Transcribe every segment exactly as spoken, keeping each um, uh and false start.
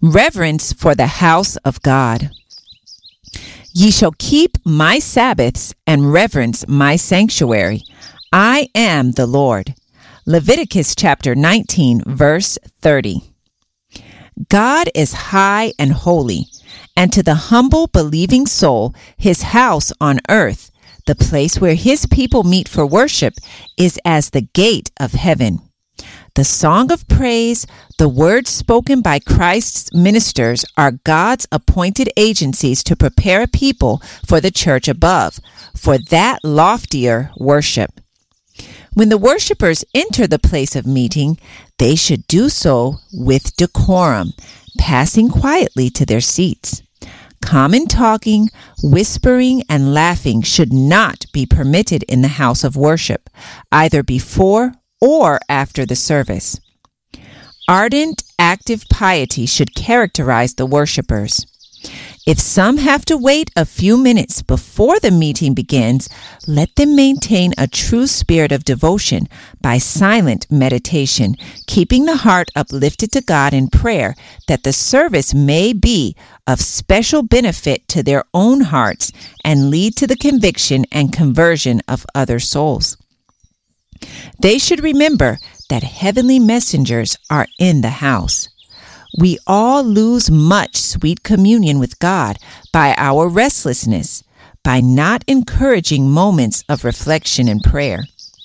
Reverence for the house of God. Ye shall keep my Sabbaths and reverence my sanctuary. I am the Lord. Leviticus chapter nineteen, verse thirty. God is high and holy, and to the humble believing soul, his house on earth, the place where his people meet for worship, is as the gate of heaven. The song of praise, the words spoken by Christ's ministers, are God's appointed agencies to prepare a people for the church above, for that loftier worship. When the worshipers enter the place of meeting, they should do so with decorum, passing quietly to their seats. Common talking, whispering, and laughing should not be permitted in the house of worship, either before or after the service. Ardent, active piety should characterize the worshipers. If some have to wait a few minutes before the meeting begins, let them maintain a true spirit of devotion by silent meditation, keeping the heart uplifted to God in prayer, that the service may be of special benefit to their own hearts and lead to the conviction and conversion of other souls. They should remember that heavenly messengers are in the house. We all lose much sweet communion with God by our restlessness, by not encouraging moments of reflection and prayer.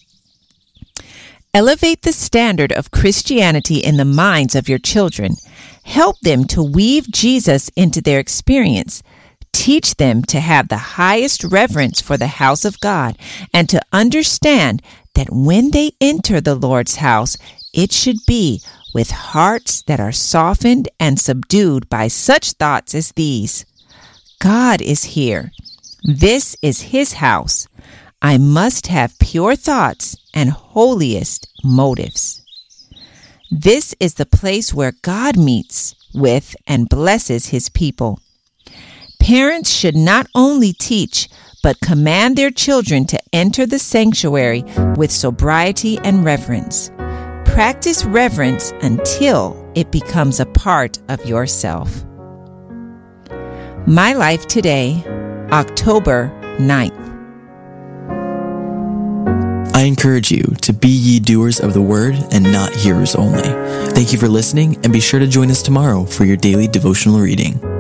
Elevate the standard of Christianity in the minds of your children. Help them to weave Jesus into their experience. Teach them to have the highest reverence for the house of God and to understand that when they enter the Lord's house, it should be with hearts that are softened and subdued by such thoughts as these. God is here. This is his house. I must have pure thoughts and holiest motives. This is the place where God meets with and blesses his people. Parents should not only teach, but command their children to enter the sanctuary with sobriety and reverence. Practice reverence until it becomes a part of yourself. My Life Today, October ninth. I encourage you to be ye doers of the word and not hearers only. Thank you for listening, and be sure to join us tomorrow for your daily devotional reading.